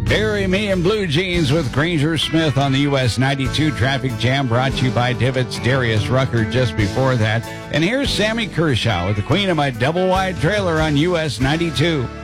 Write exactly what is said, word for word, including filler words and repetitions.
Bury Me in Blue Jeans with Granger Smith on the U S ninety-two Traffic Jam, brought to you by Divots. Darius Rucker just before that. And here's Sammy Kershaw with the Queen of My Double Wide Trailer on U S ninety-two.